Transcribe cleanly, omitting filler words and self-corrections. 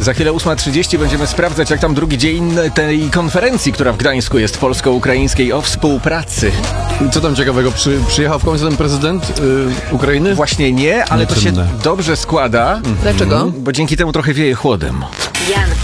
Za chwilę 8:30 będziemy sprawdzać, jak tam drugi dzień tej konferencji, która w Gdańsku jest polsko-ukraińskiej o współpracy. Co tam ciekawego? Przyjechał w końcu ten prezydent Ukrainy? Właśnie nie, ale to się dobrze składa. Dlaczego? Bo dzięki temu trochę wieje chłodem. Jan